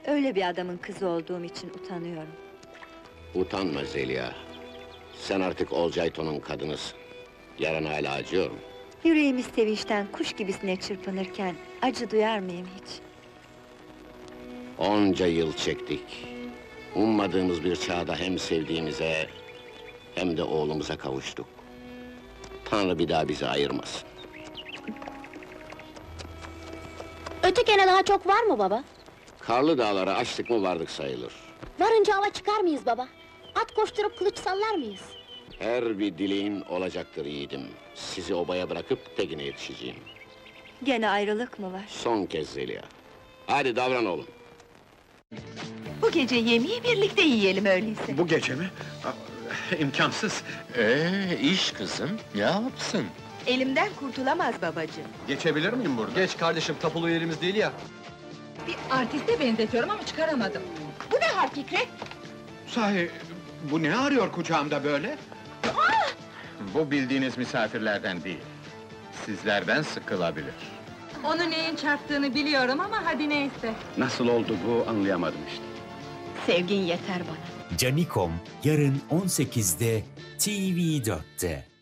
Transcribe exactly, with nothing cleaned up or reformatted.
Öyle bir adamın kızı olduğum için utanıyorum. Utanma Zeliha. Sen artık Olcayton'un kadınısın. Yaran hala acıyor mu? Yüreğimiz sevinçten kuş gibisine çırpınırken acı duyar mıyım hiç? Onca yıl çektik. Ummadığımız bir çağda hem sevdiğimize... hem de oğlumuza kavuştuk. Tanrı bir daha bizi ayırmasın. Öte gene daha çok var mı baba? Karlı dağlara açtık mı vardık sayılır. Varınca hava çıkar mıyız baba? At koşturup kılıç sallar mıyız? Her bir dileğin olacaktır yiğidim. Sizi obaya bırakıp tekine yetişeceğim. Gene ayrılık mı var? Son kez Zeliha. Hadi davran oğlum. Bu gece yemeği birlikte yiyelim öyleyse. Bu gece mi? Aa, İmkansız. Ee, iş kızım, ne yapsın? Elimden kurtulamaz babacığım. Geçebilir miyim burada? Geç kardeşim, tapulu yerimiz değil ya. Bir artiste benzetiyorum ama çıkaramadım. Bu ne hal Fikret? Sahi, bu ne arıyor kucağımda böyle? Bu bildiğiniz misafirlerden değil. Sizlerden sıkılabilir. Onu neyin çarptığını biliyorum ama hadi neyse. Nasıl oldu bu anlayamadım işte. Sevgin yeter bana. Canikom yarın on sekizde T V dörtte.